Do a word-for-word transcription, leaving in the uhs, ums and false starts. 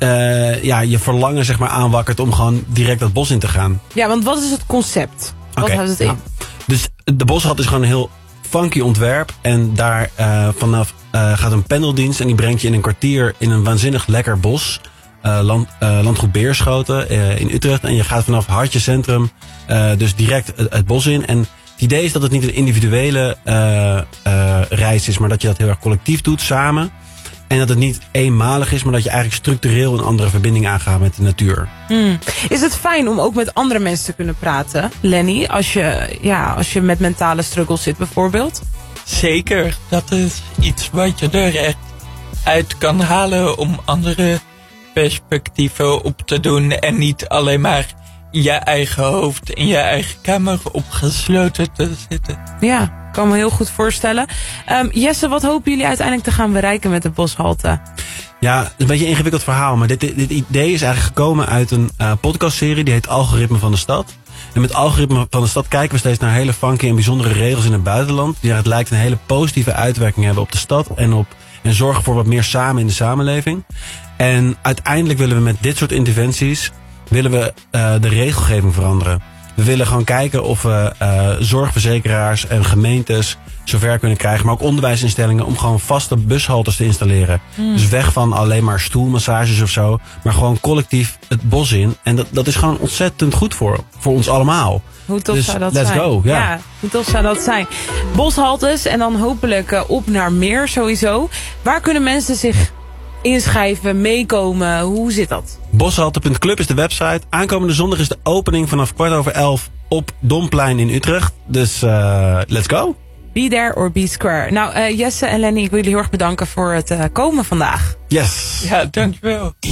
uh, ja, je verlangen zeg maar aanwakkert om gewoon direct dat bos in te gaan. Ja, want wat is het concept? Wat okay, houdt het in? Ja. Dus de boshalt is gewoon een heel funky ontwerp. En daar uh, vanaf uh, gaat een pendeldienst en die brengt je in een kwartier in een waanzinnig lekker bos. Uh, land, uh, landgoed Beerschoten uh, in Utrecht. En je gaat vanaf Hartje Centrum uh, dus direct het, het bos in. En het idee is dat het niet een individuele uh, uh, reis is, maar dat je dat heel erg collectief doet, samen. En dat het niet eenmalig is, maar dat je eigenlijk structureel een andere verbinding aangaat met de natuur. Hmm. Is het fijn om ook met andere mensen te kunnen praten, Lenny? Als je, ja, als je met mentale struggles zit bijvoorbeeld? Zeker, dat is iets wat je er echt uit kan halen om andere perspectieven op te doen. En niet alleen maar in je eigen hoofd, in je eigen kamer opgesloten te zitten. Ja, ik kan me heel goed voorstellen. Um, Jesse, wat hopen jullie uiteindelijk te gaan bereiken met de Boshalte? Ja, het is een beetje een ingewikkeld verhaal. Maar dit, dit, dit idee is eigenlijk gekomen uit een uh, podcastserie. Die heet Algoritme van de Stad. En met Algoritme van de Stad kijken we steeds naar hele funky en bijzondere regels in het buitenland. Die het lijkt een hele positieve uitwerking hebben op de stad. En, op, en zorgen voor wat meer samen in de samenleving. En uiteindelijk willen we met dit soort interventies willen we uh, de regelgeving veranderen. We willen gewoon kijken of we uh, zorgverzekeraars en gemeentes zover kunnen krijgen. Maar ook onderwijsinstellingen om gewoon vaste bushaltes te installeren. Mm. Dus weg van alleen maar stoelmassages of zo. Maar gewoon collectief het bos in. En dat, dat is gewoon ontzettend goed voor, voor ons allemaal. Hoe tof dus zou dat let's zijn? go, ja. ja. Hoe tof zou dat zijn? Boshaltes en dan hopelijk uh, op naar meer sowieso. Waar kunnen mensen zich inschrijven, meekomen? Hoe zit dat? Boshalte punt club is de website. Aankomende zondag is de opening vanaf kwart over elf op Domplein in Utrecht. Dus uh, let's go. Be there or be square. Nou, uh, Jesse en Lenny, ik wil jullie heel erg bedanken voor het uh, komen vandaag. Yes. Ja, dankjewel.